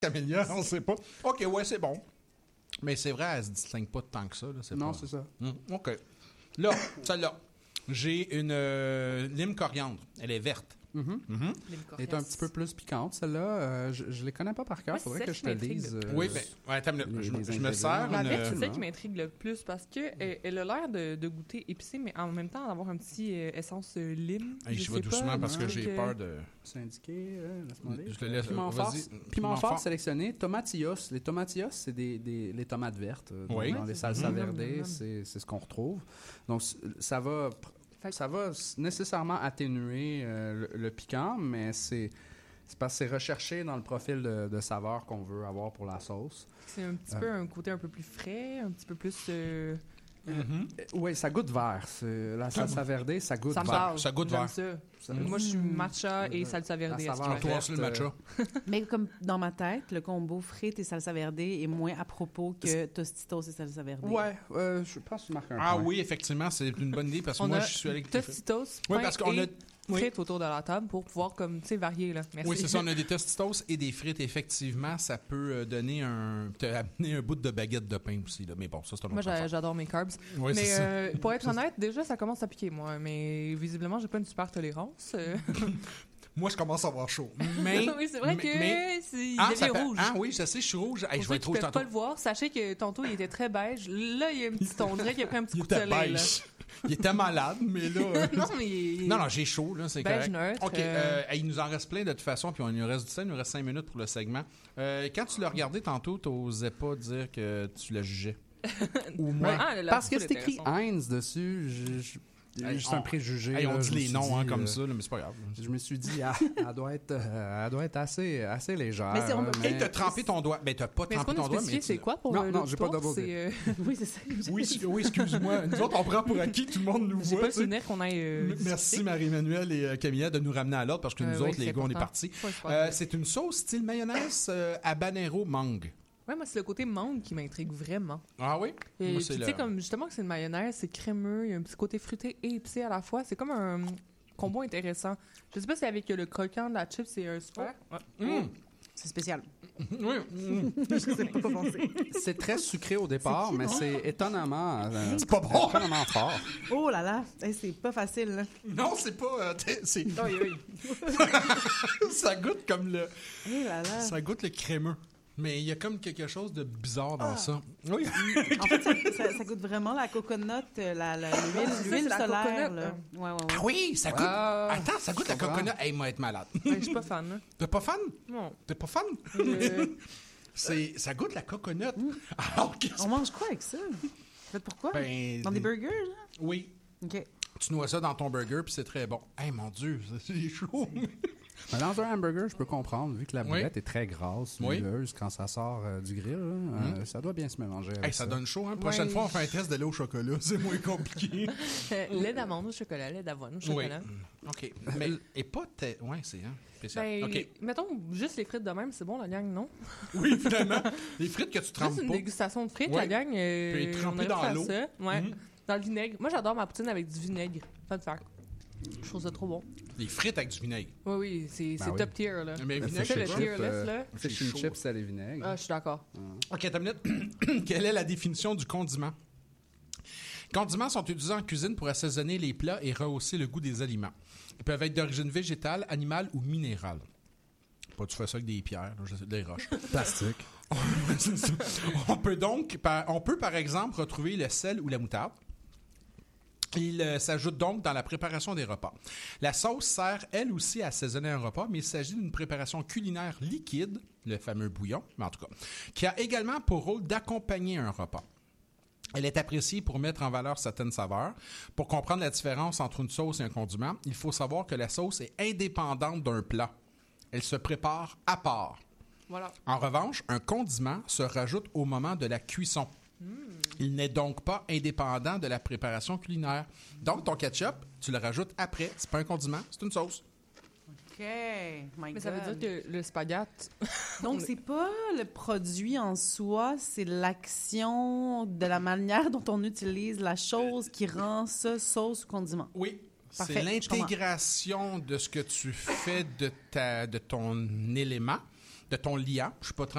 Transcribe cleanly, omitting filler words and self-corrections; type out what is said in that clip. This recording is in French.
Camélia, on sait pas. OK, ouais, c'est bon. Mais c'est vrai, elle se distingue pas tant que ça. Là, Non, pas... c'est ça. OK. Là, celle-là. J'ai une lime coriandre. Elle est verte. Elle est un petit peu plus piquante, celle-là. Je les connais pas par cœur. Ouais, Faudrait c'est que ça je te qui lise. Oui, bien, attends une minute. Je me ingrédients. sers La une... verte, c'est celle qui m'intrigue le plus parce que elle a l'air de goûter épicé, mais en même temps d'avoir un petit essence lime. Hey, je vais doucement parce que j'ai peur de... C'est indiqué. Laisse-moi lire. Je te laisse. Piment fort, Vas-y. piment fort sélectionné. Tomatillos. Les tomatillos, c'est les tomates vertes. Oui. Dans les salsa verde, c'est ce qu'on retrouve. Donc, ça va nécessairement atténuer le piquant, mais c'est parce que c'est recherché dans le profil de saveur qu'on veut avoir pour la sauce. C'est un petit peu un côté un peu plus frais, un petit peu plus... Oui, ça goûte vert. La salsa verde, ça goûte Ça me vert. parle. Ça goûte J'aime vert. ça. Moi, je suis matcha et salsa verde. La saveur est-ce que- Toi aussi, le matcha. Mais comme dans ma tête, le combo frites et salsa verde est moins à propos que Tostitos et salsa verde. Ouais, je pense que tu marques un Ah point. oui, effectivement, c'est une bonne idée parce que On moi, a je suis avec les frites. Tostitos, Oui, pain parce qu'on a... et frites autour de la table pour pouvoir, comme, tu sais, varier, là. Merci. Oui, c'est ça. On a des Tostitos et des frites. Effectivement, ça peut donner amener un bout de baguette de pain aussi. Là. Mais bon, ça, c'est un autre Moi, affaire. j'adore mes carbs. Oui, c'est Mais ça. pour être honnête, déjà, ça commence à piquer, moi. Mais visiblement, j'ai pas une super tolérance. Moi, je commence à avoir chaud. Mais... oui, c'est vrai que il ça devient fait- rouge. Ah oui, je sais, je suis rouge. Hey, Pour je vais ceux être qui rouge peuvent tantôt. pas le voir, sachez que tantôt, il était très beige. Là, il y a un petit on dirait qu'il a pris un petit Il coup de était soleil. beige. Il était malade, mais là... Non, mais il est Non, j'ai chaud, là, c'est beige correct. neutre. OK, il nous en reste plein de toute façon, puis il nous reste du temps, il nous reste 5 minutes pour le segment. Quand tu l'as regardé tantôt, tu n'osais pas dire que tu le jugeais. Ou moi. Parce que c'est écrit Heinz dessus, c'est un préjugé. Hey, on là, dit je me les suis noms dit, comme ça, là, mais c'est pas grave. Je me suis dit, elle doit être assez légère. Mais c'est- Hey, t'as trempé ton doigt. Ben, t'as pas Mais est-ce trempé qu'on a ton doigt, spécifié mais... c'est quoi pour Non, le non, j'ai pas tour? double C'est, Oui, c'est ça. Oui, excuse-moi. Nous autres, on prend pour acquis que tout le monde nous J'ai voit. pas le tu sais. souvenir qu'on aille... Merci Marie-Emmanuelle et Camilla de nous ramener à l'ordre parce que nous autres, les gars, on est partis. C'est une sauce style mayonnaise habanero mangue. Ouais, moi, c'est le côté mangue qui m'intrigue vraiment. Ah oui? Et Moi, puis, tu sais, comme justement que c'est une mayonnaise, c'est crémeux, il y a un petit côté fruité et épicé à la fois. C'est comme un combo intéressant. Je sais pas si avec le croquant de la chip, c'est un super. C'est spécial. Oui. Je sais pas quoi penser. C'est très sucré au départ, mais c'est étonnamment, C'est pas bon. étonnamment fort. Oh là là, hey, c'est pas facile. Là. Non, c'est pas... c'est... Oui, oui. Ça goûte comme le... Oh là là. Ça goûte le crémeux. Mais il y a comme quelque chose de bizarre dans ça. Oui. En fait, ça goûte vraiment la coconut, l'huile c'est la solaire. coconut, Là. Ouais, ouais, ouais. Ah oui, ça goûte... Attends, ça goûte la comprends. coconut. Hey, moi, être malade. Ouais, je suis pas fan. Là. T'es pas fan? Non. T'es pas fan? Ça goûte la coconut. Alors, qu'est-ce On mange quoi avec ça? Faites pourquoi? Ben, Dans des burgers, là? Oui. OK. Tu noies ça dans ton burger, puis c'est très bon. Hey, mon Dieu, c'est chaud. Mais dans un hamburger, je peux comprendre, vu que la Oui. boulette est très grasse, Oui. mielleuse, quand ça sort du grill, là, ça doit bien se mélanger avec Hey, ça donne chaud, hein? Prochaine Ouais. fois, on fait un test de lait au chocolat. C'est moins compliqué. Lait d'amande au chocolat, lait d'avoine au chocolat. OK. Mais, et pas... Ouais, c'est spécial. Ben, OK. mettons, juste les frites de même, c'est bon, la gang, non? Oui, finalement. Les frites que tu trempes Juste une pas. dégustation de frites, Ouais. la gang. Puis les on tremper aurait pu dans faire l'eau. ça. Ouais. Mhm. Dans le vinaigre. Moi, j'adore ma poutine avec du vinaigre. Fun fact. Je trouve ça trop bon. Les frites avec du vinaigre. Oui, oui, c'est Ben oui. top tier, là. Mais Le vinaigre, fish le and c'est tier quoi? chip, list, là. fish C'est and chaud. chips, c'est les vinaigres. Ah, je suis d'accord. OK, attends une minute. Quelle est la définition du condiment? Condiments sont utilisés en cuisine pour assaisonner les plats et rehausser le goût des aliments. Ils peuvent être d'origine végétale, animale ou minérale. Pas tu fais ça avec des pierres, là, des roches. Plastique. On peut par exemple retrouver le sel ou la moutarde. Il s'ajoute donc dans la préparation des repas. La sauce sert, elle aussi, à assaisonner un repas, mais il s'agit d'une préparation culinaire liquide, le fameux bouillon, mais en tout cas, qui a également pour rôle d'accompagner un repas. Elle est appréciée pour mettre en valeur certaines saveurs. Pour comprendre la différence entre une sauce et un condiment, il faut savoir que la sauce est indépendante d'un plat. Elle se prépare à part. Voilà. En revanche, un condiment se rajoute au moment de la cuisson. Il n'est donc pas indépendant de la préparation culinaire. Donc, ton ketchup, tu le rajoutes après. C'est pas un condiment, c'est une sauce. OK. My Mais ça veut God. dire que le spaghette... Donc, c'est pas le produit en soi, c'est l'action de la manière dont on utilise la chose qui rend ça sauce ou condiment. Oui. Parfait, C'est l'intégration de ce que tu fais de ton élément de ton liant. Je suis pas